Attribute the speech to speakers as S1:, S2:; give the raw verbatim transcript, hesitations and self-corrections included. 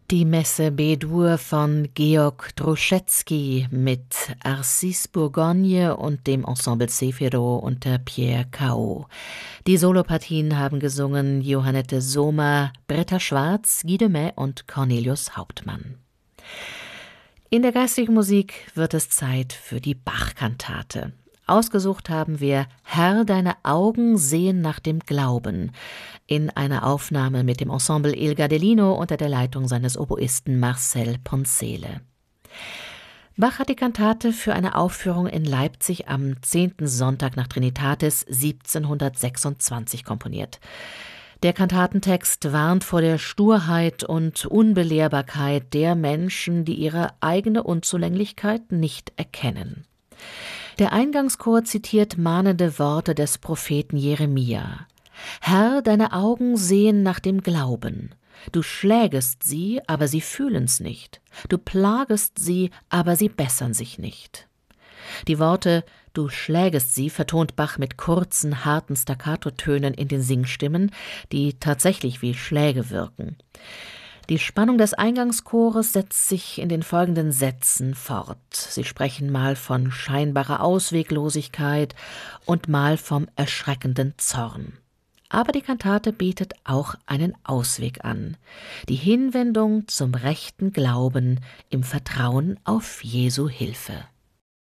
S1: Die Messe B-Dur von Georg Drouschetski mit Arcis Bourgogne und dem Ensemble Zefiro unter Pierre Cao. Die Solopartien haben gesungen Johannette Sommer, Britta Schwarz, Guy de May und Cornelius Hauptmann. In der geistigen Musik wird es Zeit für die Bach-Kantate. Ausgesucht haben wir »Herr, deine Augen sehen nach dem Glauben« in einer Aufnahme mit dem Ensemble Il Gardelino unter der Leitung seines Oboisten Marcel Poncele. Bach hat die Kantate für eine Aufführung in Leipzig am zehnten Sonntag nach Trinitatis siebzehnhundertsechsundzwanzig komponiert. Der Kantatentext warnt vor der Sturheit und Unbelehrbarkeit der Menschen, die ihre eigene Unzulänglichkeit nicht erkennen. Der Eingangschor zitiert mahnende Worte des Propheten Jeremia. »Herr, deine Augen sehen nach dem Glauben. Du schlägest sie, aber sie fühlen's nicht. Du plagest sie, aber sie bessern sich nicht.« Die Worte »Du schlägest sie« vertont Bach mit kurzen, harten Staccatotönen in den Singstimmen, die tatsächlich wie Schläge wirken. Die Spannung des Eingangschores setzt sich in den folgenden Sätzen fort. Sie sprechen mal von scheinbarer Ausweglosigkeit und mal vom erschreckenden Zorn. Aber die Kantate bietet auch einen Ausweg an. Die Hinwendung zum rechten Glauben im Vertrauen auf Jesu Hilfe.